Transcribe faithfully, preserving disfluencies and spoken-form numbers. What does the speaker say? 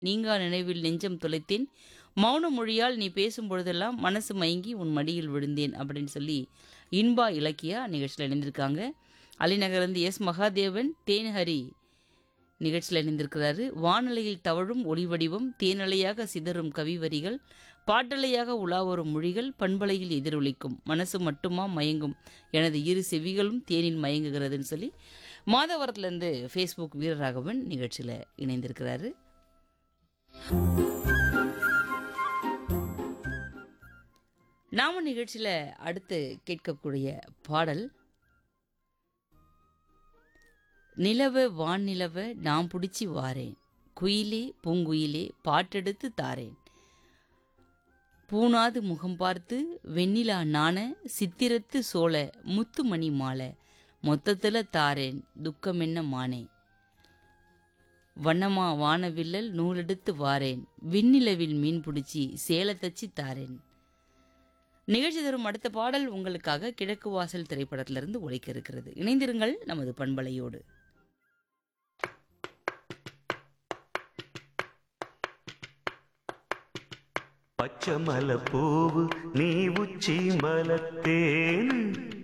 நீங்கா நினைவில் நெஞ்சம் தொலைத்தேன். மௌன மொழியால் நீ பேசும் பொழுதெல்லாம் மனசு மயங்கி உன் மடியில் விழுந்தேன் அப்படின்னு சொல்லி இன்பா இலக்கியா நிகழ்ச்சியில் இணைந்திருக்காங்க. அலிநகர்ந்து எஸ் மகாதேவன் தேன்ஹரி நிகழ்ச்சியில் இணைந்திருக்கிறாரு. வானலையில் தவழும் ஒளிவடிவம் தேனலையாக சிதறும் கவிவரிகள் பாட்டலையாக உலாவரும் மொழிகள் பண்பலையில் எதிரொலிக்கும் மனசு மட்டுமா மயங்கும் எனது இரு செவிகளும் தேனில் மயங்குகிறதுன்னு சொல்லி மாதவரத்துலேருந்து ஃபேஸ்புக் வீரராகவன் நிகழ்ச்சியில் இணைந்திருக்கிறாரு. நாம நிகழ்ச்சியில் அடுத்து கேட்கக்கூடிய பாடல் நிலவ வான்நிலவ நான் பிடிச்சி வாரேன் குயிலே பூங்குயிலே பாட்டெடுத்து தாரேன் பூனாது முகம் பார்த்து வெண்ணிலா நாண சித்திரத்து சோழ முத்துமணி மாலை மொத்தத்தில் தாரேன் துக்கம் என்ன மானே வண்ணமா வானவில்லல் நூலெடுத்து வாரேன் விண்ணிலவில் மீன் பிடிச்சி சேலை தச்சு தாரேன். நிகழ்ச்சி தரும் அடுத்த பாடல் உங்களுக்காக கிழக்கு வாசல் திரைப்படத்திலிருந்து ஒலிக்க இருக்கிறது. இணைந்திருங்கள் நமது பண்பலையோடு. பச்சை மலை பூவு நீ உச்சி மலத்தேன்